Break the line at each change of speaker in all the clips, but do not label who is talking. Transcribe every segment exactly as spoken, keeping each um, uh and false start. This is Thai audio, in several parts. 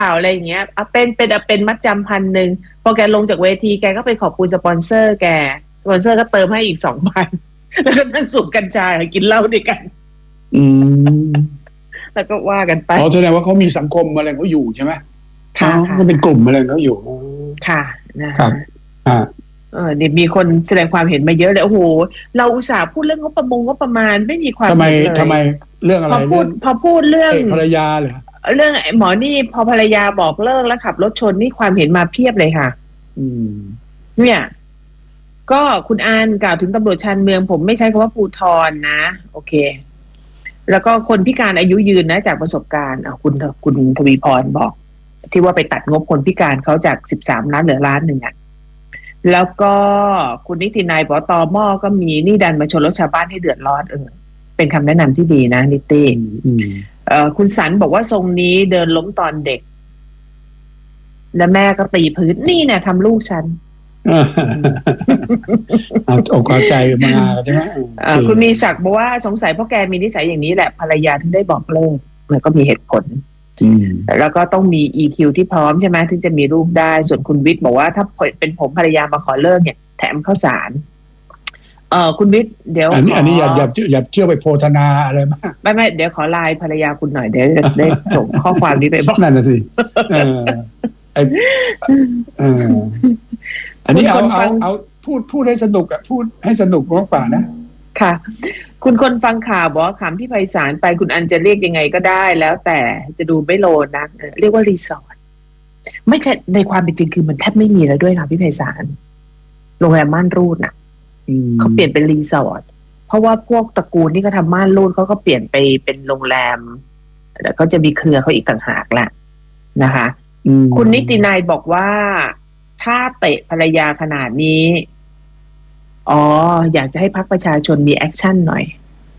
าวอะไรอย่างเงี้ยเอาเป็นเป็นเอาเป็นมัดจำพันหนึ่งพอแกลงจากเวทีแกก็ไปขอบคุณสปอนเซอร์แกสปอนเซอร์ก็เติมให้อีกสองพันแล้วก็นั่งสูบกัญชากินเหล้าด้วยกัน
อืม
แล้วก็ว่ากันไป
อ๋อแสดงว่าเขามีสังคมอะไรเขาอยู่ใช่ไหม
ค่ะค่ะ
เขาเป็นกลุ่มอะไรเขาอยู่
ค่ะนะครับ
อ่า
เออเนี่ยมีคนแสดงความเห็นมาเยอะเลยโอ้โหเราอุตส่าห์พูดเรื่องงบประมงงบประมาณไม่มีความ
ทำไม
เห็นเลย
ทำไมเรื่องอะไร
พอพูดพอพูดเรื่อง
ภรรยาเหรอ
เรื่องหมอนี่พอภรรยาบอกเลิกแล้วขับรถชนนี่ความเห็นมาเพียบเลยค่ะ
อืม
เนี่ยก็คุณอานกล่าวถึงตำรวจชานเมืองผมไม่ใช้คำว่าภูธรนะโอเคแล้วก็คนพิการอายุยืนนะจากประสบการณ์อ่ะคุณคุณทวีพรบอกที่ว่าไปตัดงบคนพิการเขาจากสิบสามล้านเหลือล้านหนึ่งอ่ะแล้วก็คุณนิตินัยบอกตมก็มีนี่ดันมาชนรถชาวบ้านให้เดือดร้อนเออเป็นคำแนะนำที่ดีนะนิติเอ่อคุณสันบอกว่าทรงนี้เดินล้มตอนเด็กแล้วแม่ก็ตีพื้นนี่เนี่ยทำลูกฉัน
เอาอกเอาใจมาใช่ไหม
คุณมีศักดิ์บอกว่าสงสัยพ่อแกมีนิสัยอย่างนี้แหละภรรยาถึงได้บอกเลิกแล้วก็มีเหตุผลแล้วก็ต้องมี อี คิว ที่พร้อมใช่ไหมถึงจะมีลูกได้ส่วนคุณวิทย์บอกว่าถ้าเป็นผมภรรยามาขอเลิกเนี่ยแถมข้าวสารเออคุณวิทย์เดี๋ยว
อันนี้อันนี้อย่าอย่าอย่าเชื่อไปโพธนาอะไรมาก
ไม่ไม่เดี๋ยวขอไลน์ภรรยาคุณหน่อยเดี๋ยวจะได้ส่งข้อความนี้ไปบอก
นั่นน่ะสิเออไอเอออันนี้เอาเอาเอาพูดพูดให้สนุกอ่ะพูดให้สนุกมากกว่านะ
ค่ะคุณคนฟังข่าวบอกขำพี่ไพศาลไปคุณอันจะเรียกยังไงก็ได้แล้วแต่จะดูไม่โลนะเรียกว่ารีสอร์ทไม่ใช่ในความเป็นจริงคือมันแทบไม่มีแล้วด้วยค่ะพี่ไพศาลโรงแรมม่านรูดน่ะเขาเปลี่ยนเป็นรีสอร์ทเพราะว่าพวกตระกูลที่เขาทำม่านรูดเขาก็เปลี่ยนไปเป็นโรงแรมแล้วก็จะมีเครือเขาอีกต่างหากแหละนะคะคุณนิตินัยบอกว่าถ้าเตะภรรยาขนาดนี้อ๋ออยากจะให้พรรคประชาชนมีแอคชั่นหน่อย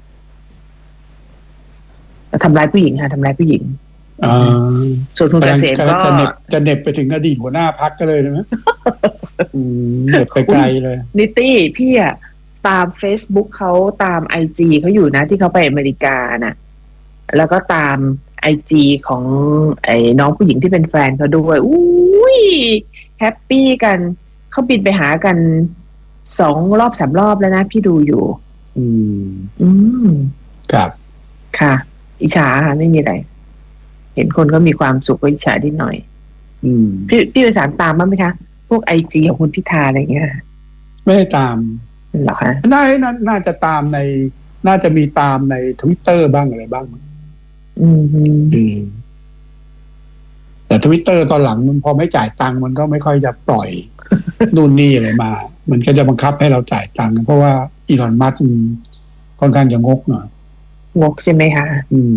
ทำร้ายผู้หญิงค่ะทำร้ายผู้หญิงส่วนคุณเกษมก็
จะเน็บจะเน็บไปถึงอดีตหัวหน้าพรรคก็เลยใช่ไหมเน็บไปไกลเลย
นิตี้พี่อะตาม Facebook เขาตาม ไอ จี เขาอยู่นะที่เขาไปอเมริกาน่ะแล้วก็ตาม ไอ จี ของไอ้น้องผู้หญิงที่เป็นแฟนเขาด้วยอุ้ยแฮปปี้กันเขาบินไปหากันสองรอบสามรอบแล้วนะพี่ดูอยู่
อืม
อืม
ครับ
ค่ะอิจฉาค่ะไม่มีอะไรเห็นคนก็มีความสุขก็อิจฉานิดหน่อย
อืม
พี่พี่ประสานตามบ้างไหมคะพวกไอจีของคุณพิธาอะไรเงี้ย
ไม่ได้ตาม
หรอคะ
น่าน่าจะตามในน่าจะมีตามใน Twitter บ้างอะไรบ้าง
อืม
อืมแต่ Twitter ตอนหลังมันพอไม่จ่ายตังค์มันก็ไม่ค่อยจะปล่อยนู่นนี่อะไรมามันก็จะบังคับให้เราจ่ายตังค์เพราะว่าอีลอนมัสก์ค่อนข้างจะงกหน่อย
งกใช่ไหมคะ
อืม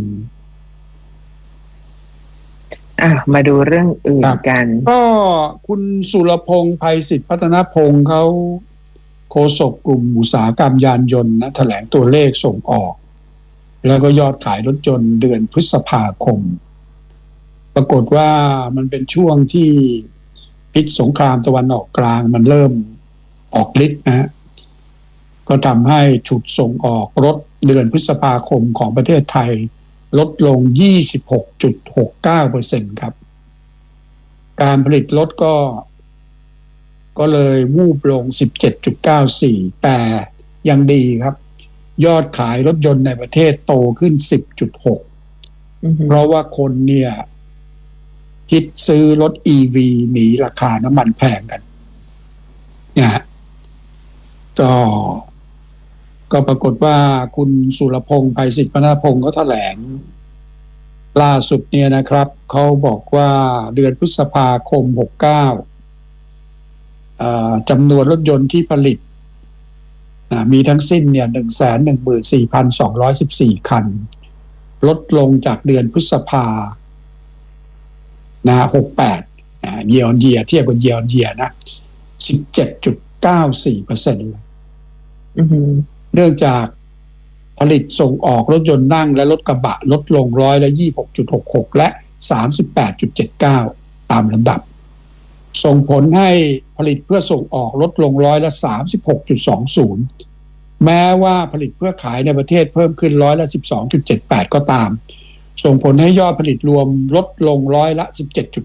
อ่ะมาดูเรื่องอื่นกัน
ก็คุณสุรพงษ์ไพศิษฐ์พัฒนพงษ์เขาโฆษกกลุ่มอุตสาหกรรมยานยนต์นะแถลงตัวเลขส่งออกแล้วก็ยอดขายรถยนต์เดือนพฤษภาคมปรากฏว่ามันเป็นช่วงที่พิษสงครามตะวันออกกลางมันเริ่มออกฤทธิ์นะก็ทำให้ฉุดส่งออกรถเดือนพฤษภาคมของประเทศไทยลดลง ยี่สิบหกจุดหกเก้าเปอร์เซ็นต์ ครับการผลิตรถก็ก็เลยวูบลง สิบเจ็ดจุดเก้าสี่ แต่ยังดีครับยอดขายรถยนต์ในประเทศโตขึ้น สิบจุดหก เพราะว่าคนเนี่ยคิดซื้อรถ อี วี หนีราคาน้ำมันแพงกันนะก็ก็ปรากฏว่าคุณสุรพงษ์ไพศิษฐ์พัฒนพงษ์ก็แถลงล่าสุดเนี่ยนะครับเขาบอกว่าเดือนพฤษภาคมหกสิบเก้าอ่าจำนวนรถยนต์ที่ผลิตมีทั้งสิ้นเนี่ย หนึ่งแสนหนึ่งหมื่นสี่พันสองร้อยสิบสี่ คันลดลงจากเดือนพฤษภานะหกสิบแปดอ่า year on year เทียบกับ year on year นะ สิบเจ็ดจุดเก้าสี่เปอร์เซ็นต์
อือฮึ
เนื่องจากผลิตส่งออกรถยนต์นั่งและรถกระบะลดลงร้อยละ ยี่สิบหกจุดหกหก และ สามสิบแปดจุดเจ็ดเก้า ตามลำดับส่งผลให้ผลิตเพื่อส่งออกลดลงร้อยละ สามสิบหกจุดสองศูนย์ แม้ว่าผลิตเพื่อขายในประเทศเพิ่มขึ้นร้อยละ สิบสองจุดเจ็ดแปด ก็ตามส่งผลให้ยอดผลิตรวมลดลงร้อยละ สิบเจ็ดจุด